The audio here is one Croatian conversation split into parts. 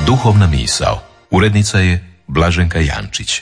Duhovna misao. Urednica je Blaženka Jančić.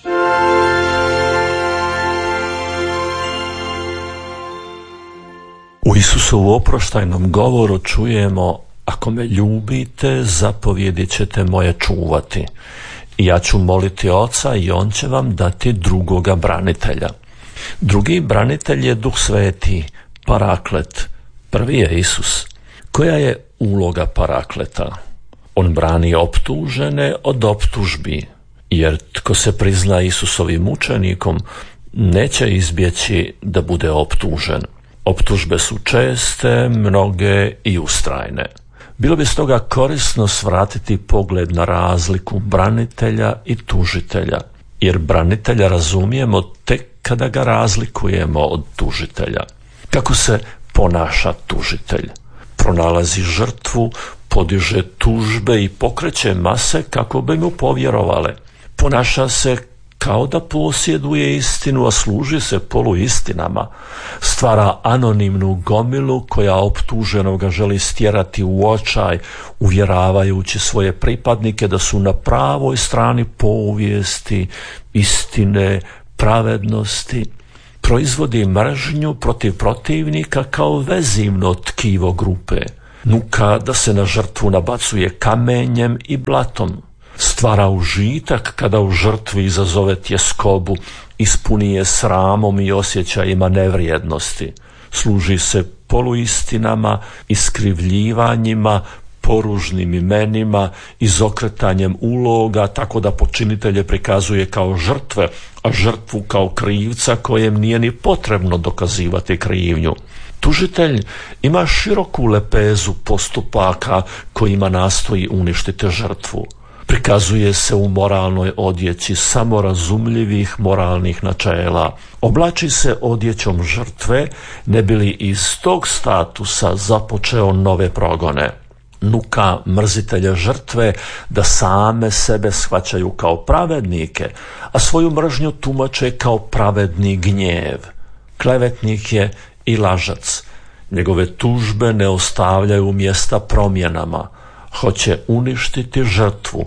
U Isusovu oproštajnom govoru čujemo: ako me ljubite, zapovjedi ćete moje čuvati. I ja ću moliti Oca i on će vam dati drugoga branitelja. Drugi branitelj je Duh Sveti, Paraklet. Prvi je Isus. Koja je uloga Parakleta? On brani optužene od optužbi, jer tko se prizna Isusovim mučenikom neće izbjeći da bude optužen. Optužbe su česte, mnoge i ustrajne. Bilo bi stoga korisno svratiti pogled na razliku branitelja i tužitelja, jer branitelja razumijemo tek kada ga razlikujemo od tužitelja. Kako se ponaša tužitelj? Pronalazi žrtvu, podiže tužbe i pokreće mase kako bi mu povjerovale. Ponaša se kao da posjeduje istinu, a služi se poluistinama. Stvara anonimnu gomilu koja optuženoga želi stjerati u očaj, uvjeravajući svoje pripadnike da su na pravoj strani povijesti, istine, pravednosti. Proizvodi mržnju protiv protivnika kao vezivno tkivo grupe. Nuka da se na žrtvu nabacuje kamenjem i blatom. Stvara užitak kada u žrtvi izazove tjeskobu, ispuni je sramom i osjećajima nevrijednosti. Služi se poluistinama, iskrivljivanjima, poružnim imenima, izokretanjem uloga, tako da počinitelje prikazuje kao žrtve, a žrtvu kao krivca kojem nije ni potrebno dokazivati krivnju. Tužitelj ima široku lepezu postupaka kojima nastoji uništiti žrtvu. Prikazuje se u moralnoj odjeći samorazumljivih moralnih načela. Oblači se odjećom žrtve, ne bi li iz tog statusa započeo nove progone. Nuka mrzitelja žrtve da same sebe shvaćaju kao pravednike, a svoju mržnju tumače kao pravedni gnjev. Klevetnik je i lažac. Njegove tužbe ne ostavljaju mjesta promjenama. Hoće uništiti žrtvu,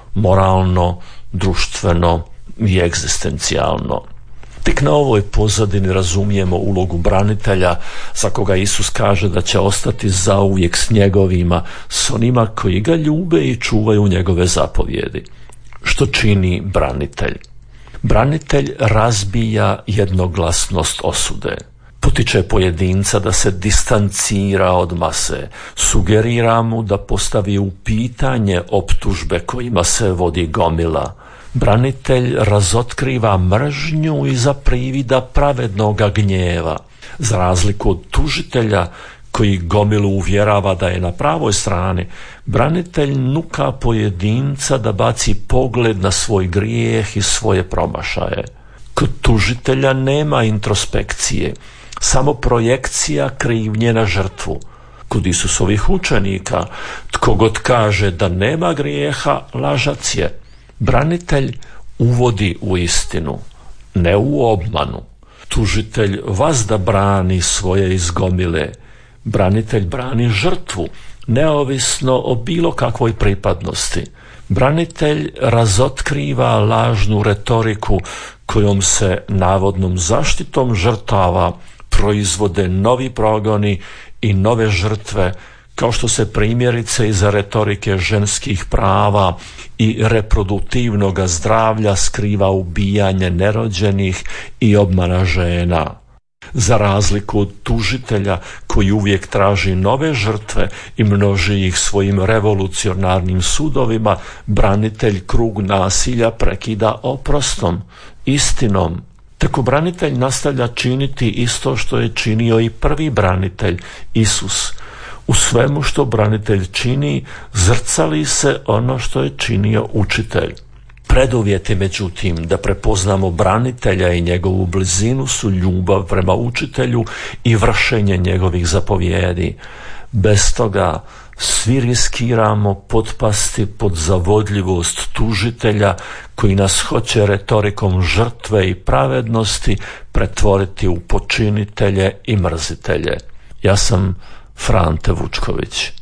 moralno, društveno i egzistencijalno. Tek na ovoj pozadini razumijemo ulogu branitelja, za koga Isus kaže da će ostati zauvijek s njegovima, s onima koji ga ljube i čuvaju njegove zapovjedi. Što čini branitelj? Branitelj razbija jednoglasnost osude. Potiče pojedinca da se distancira od mase, sugerira mu da postavi u pitanje optužbe kojima se vodi gomila. Branitelj razotkriva mržnju iza privida pravednoga gnjeva. Za razliku od tužitelja koji gomilu uvjerava da je na pravoj strani, branitelj nuka pojedinca da baci pogled na svoj grijeh i svoje promašaje. Kod tužitelja nema introspekcije, samo projekcija krivnje na žrtvu. Kod Isusovih učenika, tko god kaže da nema grijeha, lažac je. Branitelj uvodi u istinu, ne u obmanu. Tužitelj vazda brani svoje iz gomile. Branitelj brani žrtvu, neovisno o bilo kakvoj pripadnosti. Branitelj razotkriva lažnu retoriku kojom se navodnom zaštitom žrtava proizvode novi progoni i nove žrtve, kao što se primjerice iza retorike ženskih prava i reproduktivnog zdravlja skriva ubijanje nerođenih i obmana žena. Za razliku od tužitelja koji uvijek traži nove žrtve i množi ih svojim revolucionarnim sudovima, branitelj krug nasilja prekida oprostom, istinom. Tako branitelj nastavlja činiti isto što je činio i prvi branitelj, Isus. U svemu što branitelj čini, zrcali se ono što je činio učitelj. Preduvjeti, međutim, da prepoznamo branitelja i njegovu blizinu su ljubav prema učitelju i vršenje njegovih zapovjedi. Bez toga svi riskiramo potpasti pod zavodljivost tužitelja koji nas hoće retorikom žrtve i pravednosti pretvoriti u počinitelje i mrzitelje. Ja sam Frante Vučković.